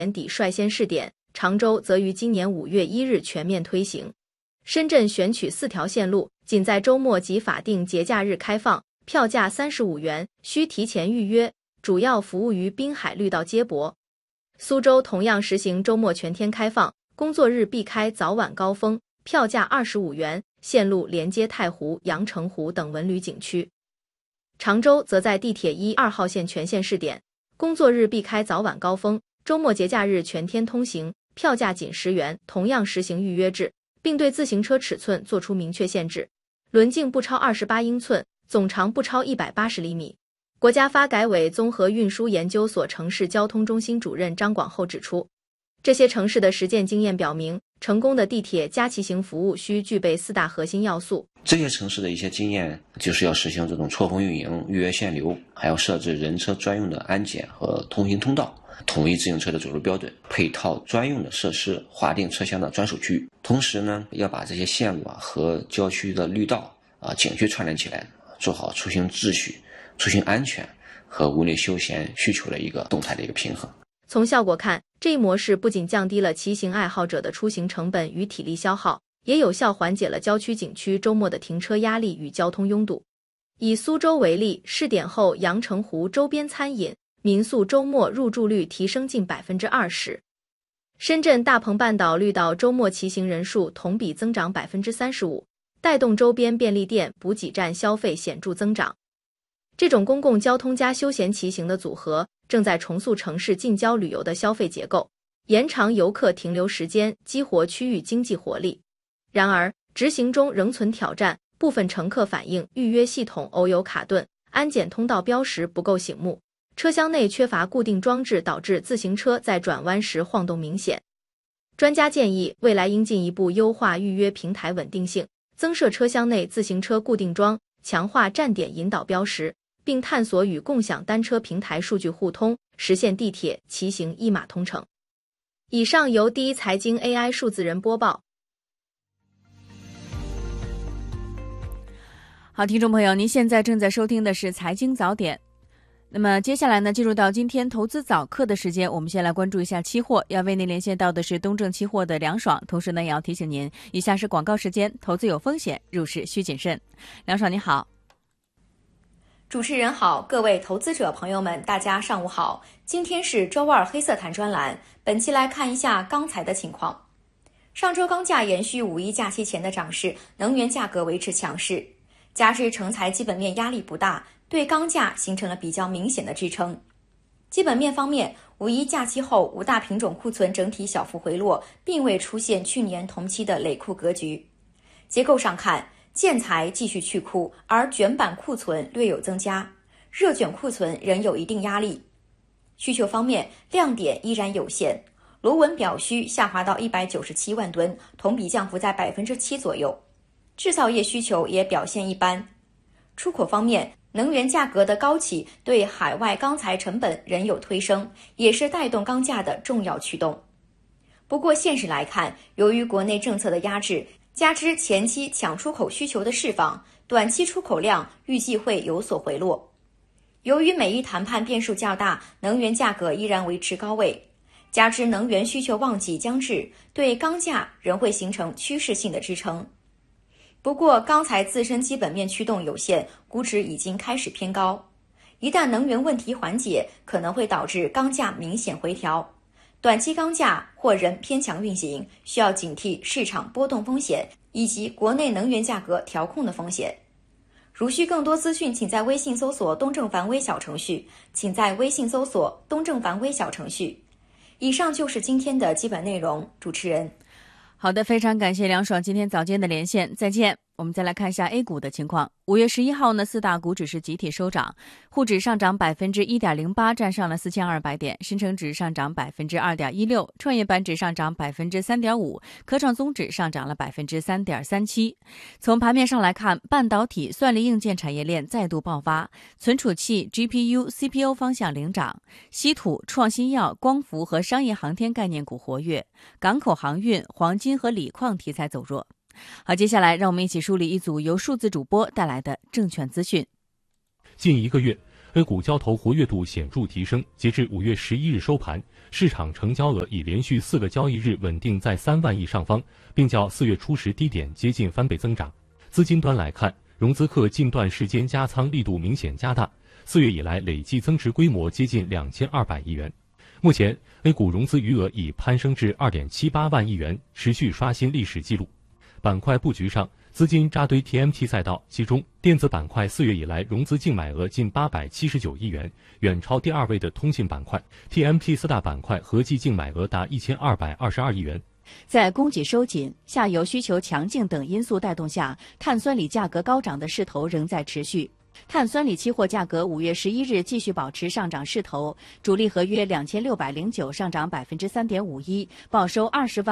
年底率先试点，常州则于今年5月1日全面推行。深圳选取4条线路，仅在周末及法定节假日开放，票价35元，需提前预约，主要服务于滨海绿道接驳。苏州同样实行周末全天开放，工作日避开早晚高峰，票价25元，线路连接太湖、阳澄湖等文旅景区。常州则在地铁1、2号线全线试点，工作日避开早晚高峰，周末节假日全天通行，票价仅10元，同样实行预约制，并对自行车尺寸作出明确限制，轮径不超28英寸，总长不超180厘米。国家发改委综合运输研究所城市交通中心主任张广厚指出，这些城市的实践经验表明，成功的地铁加骑行服务需具备4大核心要素。 这些城市的一些经验就是要实行这种错峰运营、预约限流，还要设置人车专用的安检和通行通道，统一自行车的走路标准，配套专用的设施，划定车厢的专属区。同时呢，要把这些线路和郊区的绿道景区串联起来，做好出行秩序、出行安全和屋内休闲需求的一个动态的一个平衡。 从效果看，这一模式不仅降低了骑行爱好者的出行成本与体力消耗，也有效缓解了郊区景区周末的停车压力与交通拥堵。以苏州为例，试点后阳澄湖周边餐饮、民宿周末入住率提升近 20%。深圳大鹏半岛绿道周末骑行人数同比增长 35%， 带动周边便利店、补给站消费显著增长。这种公共交通加休闲骑行的组合，正在重塑城市近郊旅游的消费结构，延长游客停留时间，激活区域经济活力。然而，执行中仍存挑战，部分乘客反映预约系统偶有卡顿，安检通道标识不够醒目，车厢内缺乏固定装置，导致自行车在转弯时晃动明显。专家建议，未来应进一步优化预约平台稳定性，增设车厢内自行车固定桩，强化站点引导标识，并探索与共享单车平台数据互通，实现地铁、骑行一码通城。以上由第一财经 AI 数字人播报。 好，听众朋友，您现在正在收听的是财经早点。那么接下来呢，进入到今天投资早课的时间，我们先来关注一下期货。要为您连线到的是东证期货的梁爽，同时呢，也要提醒您，以下是广告时间，投资有风险，入市需谨慎。梁爽你好。 主持人好，各位投资者朋友们，大家上午好。今天是周二黑色谈专栏，本期来看一下钢材的情况。上周钢价延续5一假期前的涨势，能源价格维持强势，加之成材基本面压力不大，对钢价形成了比较明显的支撑。基本面方面，5一假期后5大品种库存整体小幅回落，并未出现去年同期的累库格局。结构上看，建材继续去库，而卷板库存略有增加，热卷库存仍有一定压力。需求方面，亮点依然有限，螺纹表需下滑到197万吨，同比降幅在 7% 左右。制造业需求也表现一般。出口方面，能源价格的高企对海外钢材成本仍有推升，也是带动钢价的重要驱动。不过现实来看，由于国内政策的压制，加之前期抢出口需求的释放，短期出口量预计会有所回落。由于美伊谈判变数较大，能源价格依然维持高位，加之能源需求旺季将至，对钢价仍会形成趋势性的支撑。不过钢材自身基本面驱动有限，估值已经开始偏高，一旦能源问题缓解，可能会导致钢价明显回调。短期钢价或仍偏强运行，需要警惕市场波动风险以及国内能源价格调控的风险。如需更多资讯，请在微信搜索东正凡微小程序，以上就是今天的基本内容，主持人。 好的，非常感谢梁爽今天早间的连线，再见。我们再来看一下 A 股的情况。5月11号呢，4大股指是集体收涨，沪指上涨 1.08%， 站上了4200点，深成指上涨 2.16%， 创业板指上涨 3.5%， 科创综指上涨了 3.37%。 从盘面上来看，半导体、算力硬件产业链再度爆发，存储器、GPU、CPU 方向领涨，稀土、创新药、光伏和商业航天概念股活跃，港口航运、黄金和锂矿题材走弱。好，接下来让我们一起梳理一组由数字主播带来的证券资讯。 近1个月 A 股交投活跃度显著提升，截至5月11日收盘， 市场成交额已连续4个交易日稳定在3万亿上方，并较4月初时低点接近翻倍增长。资金端来看，融资客近段时间加仓力度明显加大，4月以来累计增持规模接近2200亿元。目前 A 股融资余额已攀升至2.78万亿元，持续刷新历史纪录。板块布局上，资金扎堆 TMT 赛道，其中电子板块4月以来融资净买额近879亿元，远超第2位的通信板块。TMT 4大板块合计净买额达1222亿元。 在供给收紧、下游需求强劲等因素带动下，碳酸锂价格高涨的势头仍在持续。碳酸锂期货价格5月11日继续保持上涨势头，主力合约2609上涨3.51%，报收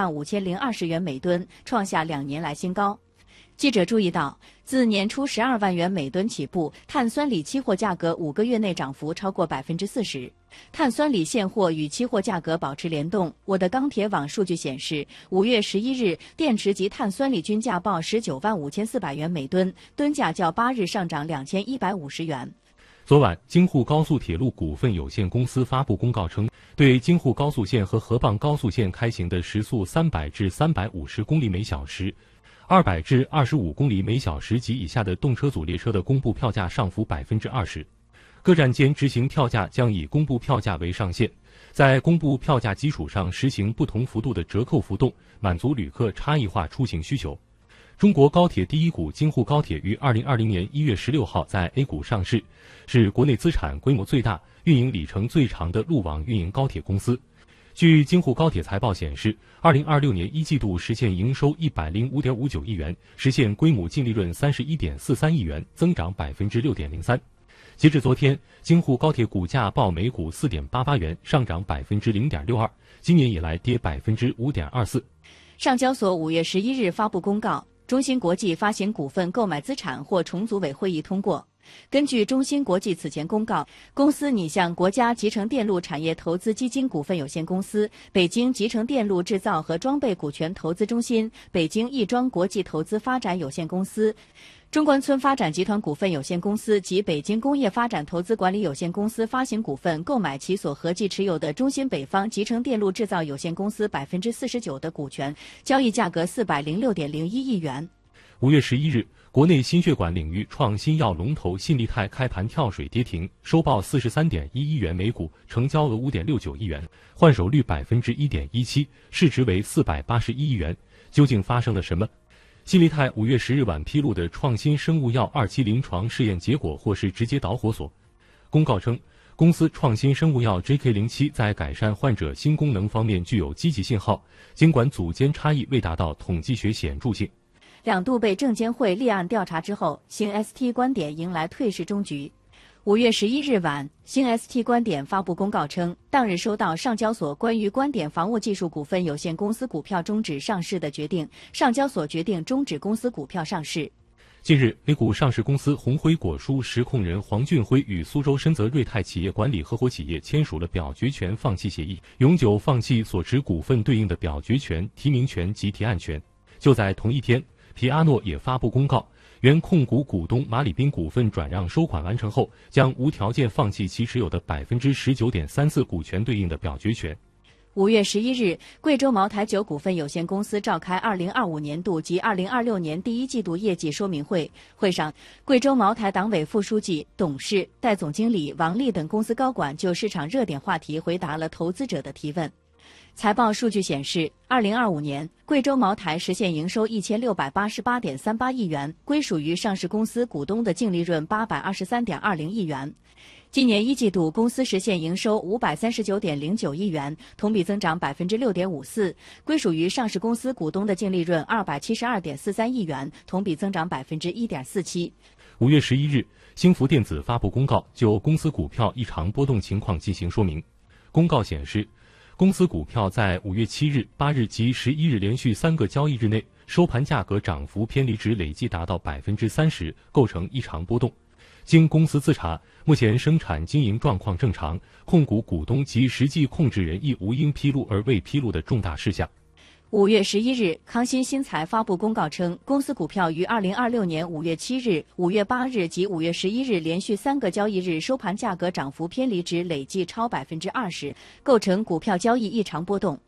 205020元每吨，创下2年来新高。记者注意到，自年初12万元每吨起步，碳酸锂期货价格5个月内涨幅超过40%。碳酸锂现货与期货价格保持联动。我的钢铁网数据显示，5月11日电池及碳酸锂均价报195400元每吨，吨价较8日上涨2150元。 昨晚，京沪高速铁路股份有限公司发布公告称，对京沪高速线和河蚌高速线开行的时速300至350公里每小时、200至25公里每小时及以下的动车组列车的公布票价上浮20%。各站间执行跳价将以公布票价为上限，在公布票价基础上实行不同幅度的折扣浮动，满足旅客差异化出行需求。中国高铁第一股京沪高铁于2020年1月16号在 A 股上市，是国内资产规模最大、运营里程最长的路网运营高铁公司。据京沪高铁财报显示，2026年1季度实现营收105.59亿元，实现规模净利润31.43亿元，增长6.03%。截至昨天，京沪高铁股价报每股4.88元，上涨0.62%，今年以来跌5.24%。 上交所5月11日发布公告，中芯国际发行股份购买资产或重组委会议通过。根据中芯国际此前公告，公司拟向国家集成电路产业投资基金股份有限公司、北京集成电路制造和装备股权投资中心、北京亦庄国际投资发展有限公司、中关村发展集团股份有限公司及北京工业发展投资管理有限公司发行股份，购买其所合计持有的中芯北方集成电路制造有限公司49%的股权，交易价格406.01亿元。 5月11日，国内心血管领域创新药龙头信利泰开盘跳水跌停，收报43.1亿元每股，成交额5.69亿元，换手率1.17%，市值为481亿元。究竟发生了什么？信利泰5月10日晚披露的创新生物药2期临床试验结果或是直接导火索。公告称，公司创新生物药 JK07 在改善患者新功能方面具有积极信号，尽管组间差异未达到统计学显著性。 2度被证监会立案调查之后，新 ST 观点迎来退市终局。5月11日晚，新 ST 观点发布公告称，当日收到上交所关于观点防务技术股份有限公司股票终止上市的决定，上交所决定终止公司股票上市。 近日 ，A 股上市公司红辉果蔬实控人黄俊辉与苏州深泽瑞泰企业管理合伙企业签署了表决权放弃协议，永久放弃所持股份对应的表决权、提名权及提案权。就在同一天，皮阿诺也发布公告，原控股股东马里宾股份转让收款完成后，将无条件放弃其持有的19.34%股权对应的表决权。 5月11日，贵州茅台酒股份有限公司召开2025年度及2026年第一季度业绩说明会。会上，贵州茅台党委副书记、董事、代总经理王丽等公司高管就市场热点话题回答了投资者的提问。财报数据显示，2025年贵州茅台实现营收1688.38亿元，归属于上市公司股东的净利润823.20亿元。今年1季度，公司实现营收539.09亿元，同比增长6.54%，归属于上市公司股东的净利润272.43亿元，同比增长1.47%。 5月11日，兴福电子发布公告，就公司股票异常波动情况进行说明。公告显示，公司股票在5月7日、8日及11日连续3个交易日内，收盘价格涨幅偏离值累计达到30%，构成异常波动。经公司自查，目前生产经营状况正常，控股股东及实际控制人亦无因披露而未披露的重大事项。 5月11日，康欣新材发布公告称，公司股票于2026年5月7日、5月8日及5月11日连续3个交易日收盘价格涨幅偏离值累计超20%，构成股票交易异常波动。